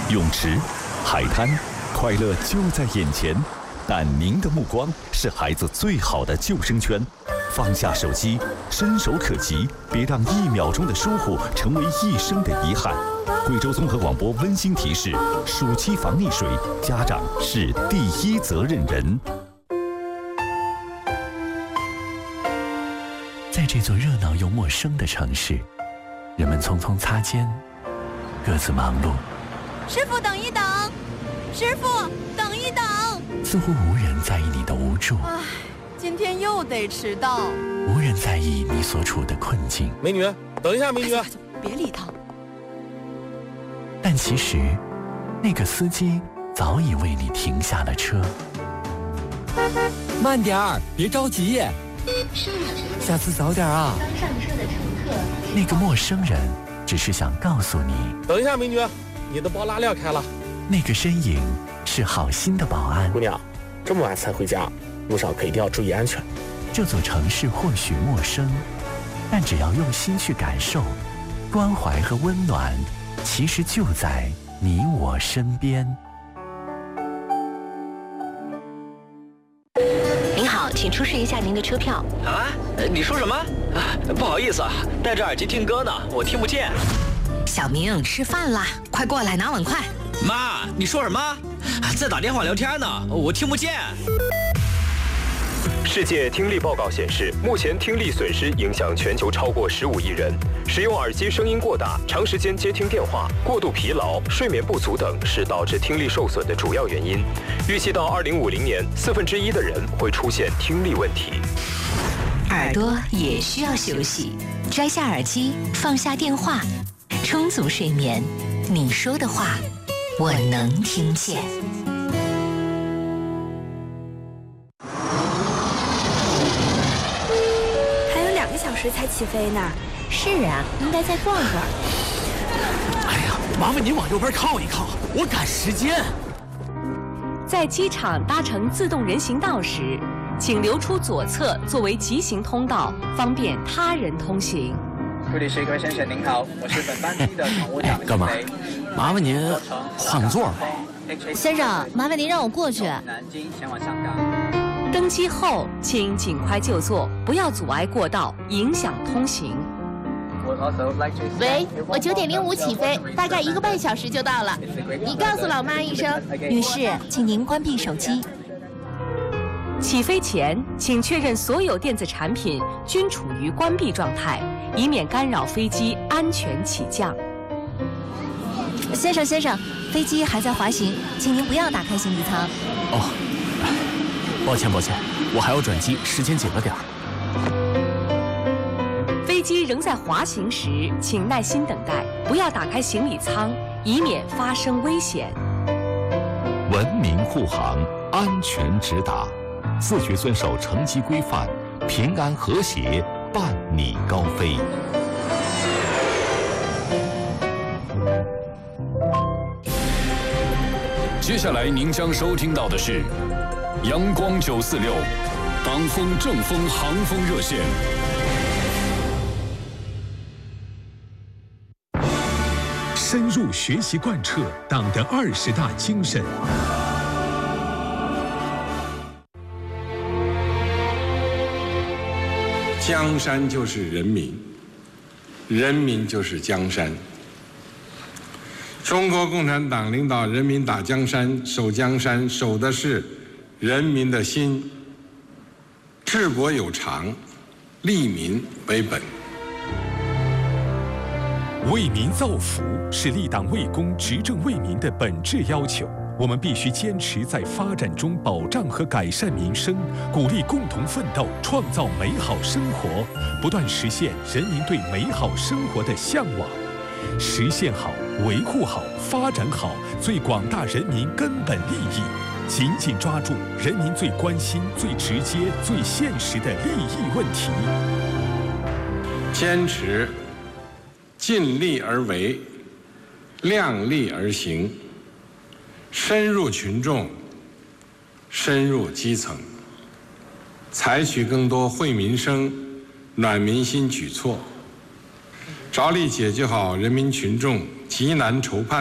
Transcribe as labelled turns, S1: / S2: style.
S1: 泳池、海滩，快乐就在眼前。但您的目光是孩子最好的救生圈。放下手机，伸手可及，别让1秒钟的疏忽成为一生的遗憾。贵州综合广播温馨提示：暑期防溺水，家长是第一责任人。
S2: 在这座热闹又陌生的城市，人们匆匆擦肩，各自忙碌。
S3: 师傅，等一等！师傅，等一等！
S2: 似乎无人在意你的无助。
S3: 唉，今天又得迟到。
S2: 无人在意你所处的困境。
S4: 美女，等一下，美女，
S3: 别理他。
S2: 但其实，那个司机早已为你停下了车。
S5: 慢点儿，别着急。下次早点啊。
S6: 刚上车的乘客。
S2: 那个陌生人只是想告诉你，
S4: 等一下，美女，你的包拉链开了。
S2: 那个身影是好心的保安。
S4: 姑娘，这么晚才回家，路上可一定要注意安全。
S2: 这座城市或许陌生，但只要用心去感受，关怀和温暖其实就在你我身边。
S7: 您好，请出示一下您的车票。
S8: 啊？你说什么？不好意思啊，戴着耳机听歌呢，我听不见。
S7: 小明，吃饭啦，快过来拿碗筷。
S8: 妈，你说什么？在打电话聊天呢，我听不见。
S9: 世界听力报告显示，目前听力损失影响全球超过15亿人。使用耳机声音过大、长时间接听电话、过度疲劳、睡眠不足等是导致听力受损的主要原因。预计到2050年，1/4的人会出现听力问题。
S7: 耳朵也需要休息，摘下耳机，放下电话，充足睡眠。你说的话，我能听见。
S3: 还有2个小时才起飞呢。
S7: 是啊，应该再逛会儿。
S5: 哎呀，麻烦您往右边靠一靠，我赶时间。
S10: 在机场搭乘自动人行道时，请留出左侧作为急行通道，方便他人通行。
S11: 这里是各位先生，您好，我是本班机的乘务长。
S5: 干嘛？麻烦您换个座吧。
S7: 先生，麻烦您让我过去。
S11: 南京前往香港。
S10: 登机后，请尽快就座，不要阻碍过道，影响通行。
S3: 喂，我9点05起飞，大概1个半小时就到了。你告诉老妈一声。
S7: 女士，请您关闭手机。
S10: 起飞前，请确认所有电子产品均处于关闭状态，以免干扰飞机安全起降。
S7: 先生，飞机还在滑行，请您不要打开行李舱。
S5: 哦，抱歉，我还要转机，时间紧了点儿。
S10: 飞机仍在滑行时，请耐心等待，不要打开行李舱，以免发生危险。
S1: 文明护航，安全直达，自觉遵守乘机规范，平安和谐，伴你高飞。
S12: 接下来您将收听到的是阳光946党风正风航风热线。
S13: 深入学习贯彻党的20大精神。
S14: 江山就是人民，人民就是江山。中国共产党领导人民打江山、守江山，守的是人民的心。治国有常，利民为本。
S13: 为民造福是立党为公、执政为民的本质要求。我们必须坚持在发展中保障和改善民生，鼓励共同奋斗，创造美好生活，不断实现人民对美好生活的向往。实现好、维护好、发展好最广大人民根本利益，紧紧抓住人民最关心、最直接、最现实的利益问题。
S14: 坚持尽力而为，量力而行，深入群众，深入基层，采取更多惠民生、暖民心举措，着力解决好人民群众急难愁盼